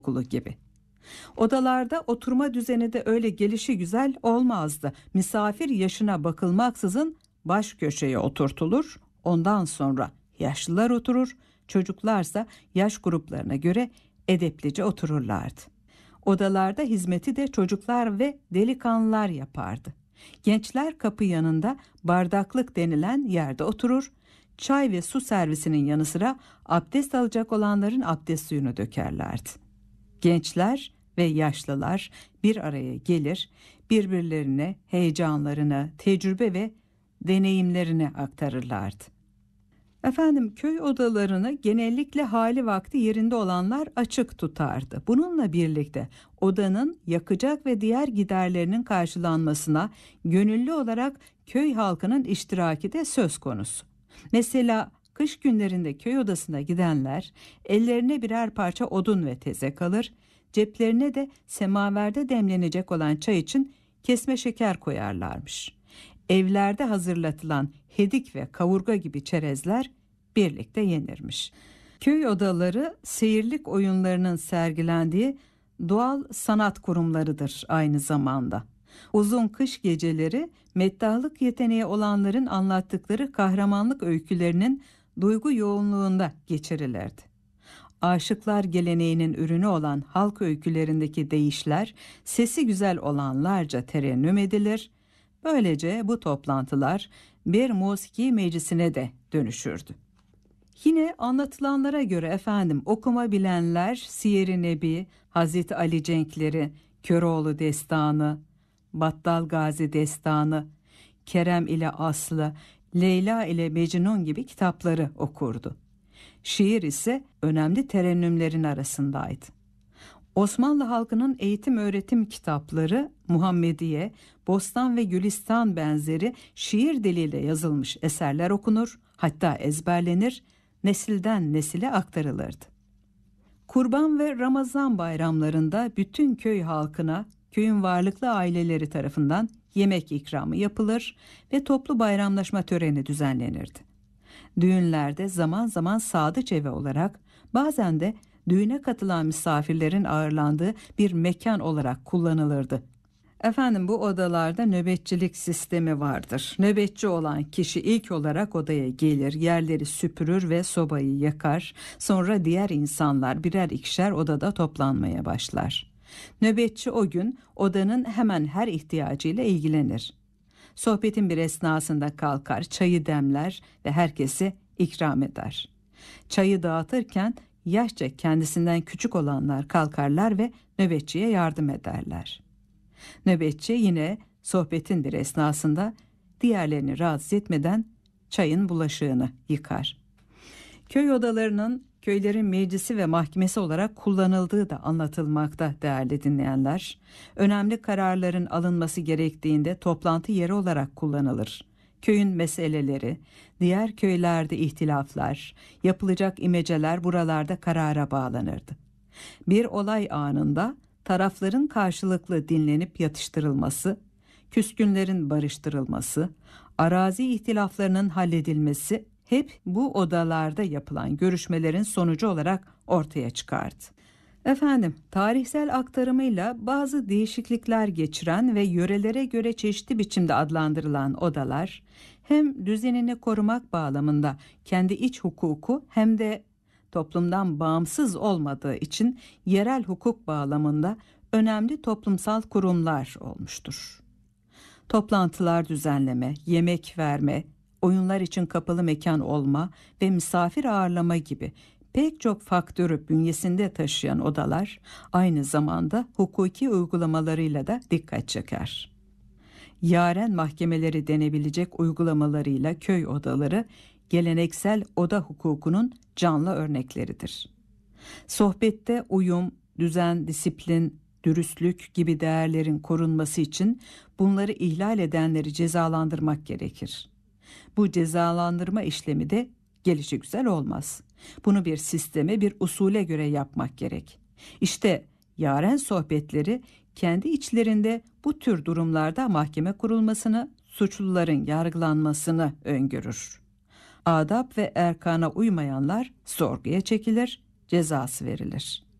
okulu gibi. Odalarda oturma düzeni de öyle gelişigüzel olmazdı. Misafir yaşına bakılmaksızın baş köşeye oturtulur, ondan sonra yaşlılar oturur, çocuklarsa yaş gruplarına göre edeplice otururlardı. Odalarda hizmeti de çocuklar ve delikanlılar yapardı. Gençler kapı yanında bardaklık denilen yerde oturur, çay ve su servisinin yanı sıra abdest alacak olanların abdest suyunu dökerlerdi. Gençler ve yaşlılar bir araya gelir, birbirlerine heyecanlarını, tecrübe ve deneyimlerini aktarırlardı. Köy odalarını genellikle hali vakti yerinde olanlar açık tutardı. Bununla birlikte odanın yakacak ve diğer giderlerinin karşılanmasına gönüllü olarak köy halkının iştiraki de söz konusu. Mesela kış günlerinde köy odasına gidenler ellerine birer parça odun ve tezek alır, ceplerine de semaverde demlenecek olan çay için kesme şeker koyarlarmış. Evlerde hazırlatılan hedik ve kavurga gibi çerezler birlikte yenirmiş. Köy odaları seyirlik oyunlarının sergilendiği doğal sanat kurumlarıdır aynı zamanda. Uzun kış geceleri meddahlık yeteneği olanların anlattıkları kahramanlık öykülerinin duygu yoğunluğunda geçirilirdi. Aşıklar geleneğinin ürünü olan halk öykülerindeki deyişler sesi güzel olanlarca terennüm edilir. Böylece bu toplantılar bir musiki meclisine de dönüşürdü. Yine anlatılanlara göre okuma bilenler Siyer-i Nebi, Hazreti Ali Cenkleri, Köroğlu Destanı, Battal Gazi Destanı, Kerem ile Aslı, Leyla ile Mecnun gibi kitapları okurdu. Şiir ise önemli terennümlerin arasındaydı. Osmanlı halkının eğitim öğretim kitapları Muhammediye, Bostan ve Gülistan benzeri şiir diliyle yazılmış eserler okunur, hatta ezberlenir, nesilden nesile aktarılırdı. Kurban ve Ramazan bayramlarında bütün köy halkına köyün varlıklı aileleri tarafından yemek ikramı yapılır ve toplu bayramlaşma töreni düzenlenirdi. Düğünlerde zaman zaman sadıç evi olarak, bazen de düğüne katılan misafirlerin ağırlandığı bir mekan olarak kullanılırdı. Bu odalarda nöbetçilik sistemi vardır. Nöbetçi olan kişi ilk olarak odaya gelir, yerleri süpürür ve sobayı yakar. Sonra diğer insanlar birer ikişer odada toplanmaya başlar. Nöbetçi o gün odanın hemen her ihtiyacıyla ilgilenir. Sohbetin bir esnasında kalkar, çayı demler ve herkese ikram eder. Çayı dağıtırken yaşça kendisinden küçük olanlar kalkarlar ve nöbetçiye yardım ederler. Nöbetçi yine sohbetin bir esnasında diğerlerini rahatsız etmeden çayın bulaşığını yıkar. Köy odalarının köylerin meclisi ve mahkemesi olarak kullanıldığı da anlatılmakta değerli dinleyenler. Önemli kararların alınması gerektiğinde toplantı yeri olarak kullanılır. Köyün meseleleri, diğer köylerde ihtilaflar, yapılacak imeceler buralarda karara bağlanırdı. Bir olay anında tarafların karşılıklı dinlenip yatıştırılması, küskünlerin barıştırılması, arazi ihtilaflarının halledilmesi hep bu odalarda yapılan görüşmelerin sonucu olarak ortaya çıkardı. Tarihsel aktarımıyla bazı değişiklikler geçiren ve yörelere göre çeşitli biçimde adlandırılan odalar, hem düzenini korumak bağlamında kendi iç hukuku hem de toplumdan bağımsız olmadığı için yerel hukuk bağlamında önemli toplumsal kurumlar olmuştur. Toplantılar düzenleme, yemek verme, oyunlar için kapalı mekan olma ve misafir ağırlama gibi pek çok faktörü bünyesinde taşıyan odalar aynı zamanda hukuki uygulamalarıyla da dikkat çeker. Yaren mahkemeleri denebilecek uygulamalarıyla köy odaları geleneksel oda hukukunun canlı örnekleridir. Sohbette uyum, düzen, disiplin, dürüstlük gibi değerlerin korunması için bunları ihlal edenleri cezalandırmak gerekir. Bu cezalandırma işlemi de gelişigüzel olmaz. Bunu bir sisteme, bir usule göre yapmak gerek. İşte yaren sohbetleri kendi içlerinde bu tür durumlarda mahkeme kurulmasını, suçluların yargılanmasını öngörür. Adab ve erkana uymayanlar sorguya çekilir, cezası verilir.